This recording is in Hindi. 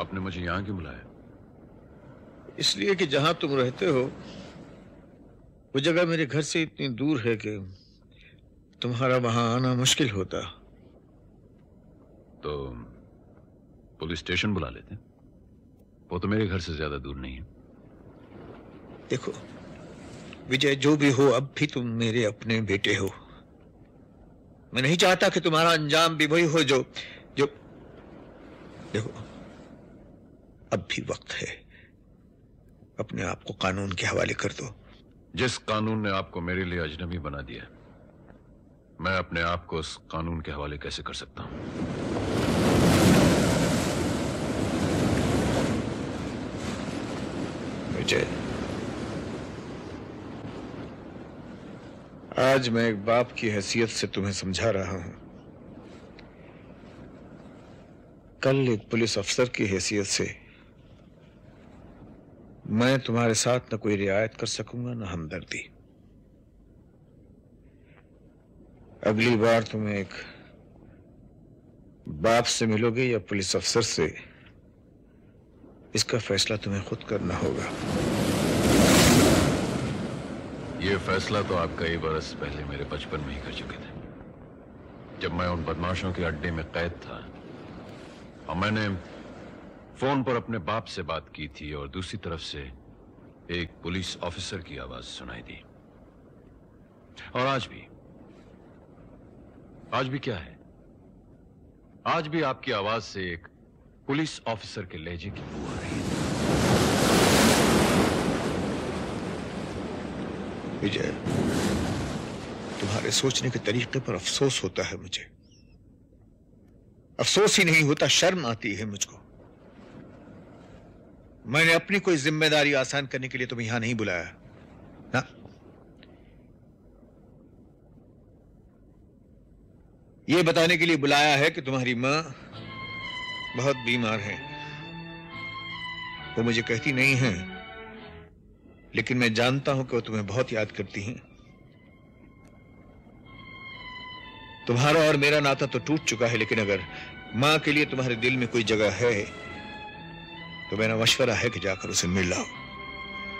आपने मुझे यहां क्यों बुलाया? इसलिए कि जहां तुम रहते हो वो जगह मेरे घर से इतनी दूर है कि तुम्हारा वहां आना मुश्किल होता। तो पुलिस स्टेशन बुला लेते। वो तो मेरे घर से ज्यादा दूर नहीं है। देखो विजय, जो भी हो अब भी तुम मेरे अपने बेटे हो। मैं नहीं चाहता कि तुम्हारा अंजाम भी वही हो जो जो देखो, अब भी वक्त है। अपने आप को कानून के हवाले कर दो। जिस कानून ने आपको मेरे लिए अजनबी बना दिया, मैं अपने आप को उस कानून के हवाले कैसे कर सकता हूं? विजय, आज मैं एक बाप की हैसियत से तुम्हें समझा रहा हूं। कल एक पुलिस अफसर की हैसियत से मैं तुम्हारे साथ न कोई रियायत कर सकूंगा न हमदर्दी। अगली बार तुम एक बाप से मिलोगे या पुलिस अफसर से, इसका फैसला तुम्हें खुद करना होगा। यह फैसला तो आप कई बरस पहले मेरे बचपन में ही कर चुके थे, जब मैं उन बदमाशों के अड्डे में कैद था और मैंने फोन पर अपने बाप से बात की थी और दूसरी तरफ से एक पुलिस ऑफिसर की आवाज सुनाई दी। और आज भी क्या है? आज भी आपकी आवाज से एक पुलिस ऑफिसर के लहजे की बू आ रही है। विजय, तुम्हारे सोचने के तरीके पर अफसोस होता है मुझे। अफसोस ही नहीं होता, शर्म आती है मुझको। मैंने अपनी कोई जिम्मेदारी आसान करने के लिए तुम्हें यहां नहीं बुलाया ना। यह बताने के लिए बुलाया है कि तुम्हारी मां बहुत बीमार है। वो मुझे कहती नहीं है, लेकिन मैं जानता हूं कि वो तुम्हें बहुत याद करती हैं। तुम्हारा और मेरा नाता तो टूट चुका है, लेकिन अगर मां के लिए तुम्हारे दिल में कोई जगह है तो मेरा मशवरा है कि जाकर उसे मिल लाओ।